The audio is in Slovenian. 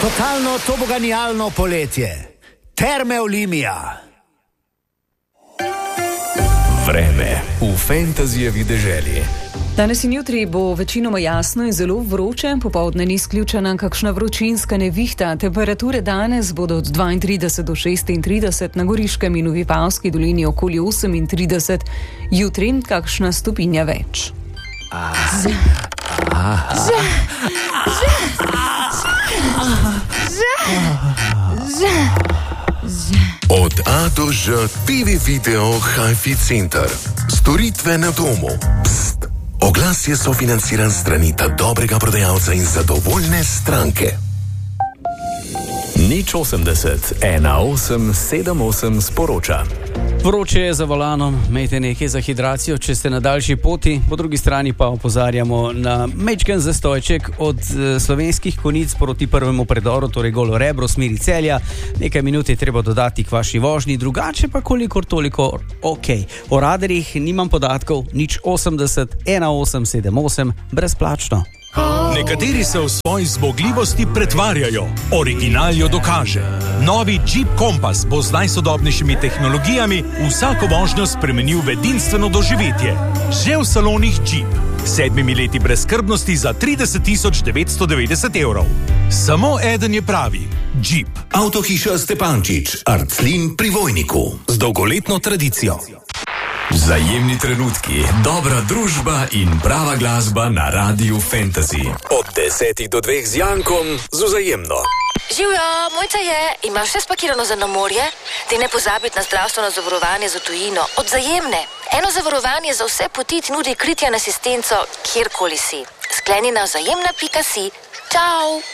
Totalno toboganijalno poletje. Terme Olimia. Vreme v Fantasyjevi deželi. Danes in jutri bo večinoma jasno in zelo vroče, popoldne ni izključena kakšna vročinska nevihta. Temperature danes bodo od 32 do 36, na Goriškem in v Vipavski dolini okoli 38, jutri kakšna stopinja več. Od A do Ž TV Video Hi-Fi Center. Storitve na domu. Pst. Oglas je sofinanciran strani dobrega prodajalca in zadovoljne stranke. 080 1878 sporoča. Vroče je za volanom, imejte nekaj za hidracijo, če ste na daljši poti. Po drugi strani pa opozarjamo na majčken zastojček od Slovenskih Konjic proti prvemu predoru, torej Golo Rebro, smeri Celja. Nekaj minut je treba dodati k vaši vožnji, drugače pa kolikor toliko ok. O radarjih nimam podatkov, 080 1878 brezplačno. Nekateri se v svoji zmogljivosti pretvarjajo, original jo dokaže. Novi Jeep Compass bo z najsodobnejšimi tehnologijami vsako vožnjo spremenil v edinstveno doživetje. Že v salonih Jeep. 7 leti brezskrbnosti za 30 990 evrov. Samo eden je pravi. Jeep. Avtohiša Stepančič, Arclin pri Vojniku. Z dolgoletno tradicijo. Vzajemni trenutki, dobra družba in prava glasba na Radiu Fantasy. Od 10 do 2 z Jankom z Vzajemno. Živjo, Mojca je, imaš vse spakirano za na morje? Ti ne pozabiti na zdravstveno zavarovanje za tujino. Od Vzajemne. Eno zavarovanje za vse poti ti nudi kritje in asistenco, kjerkoli si. Skleni na vzajemna.si. Čau!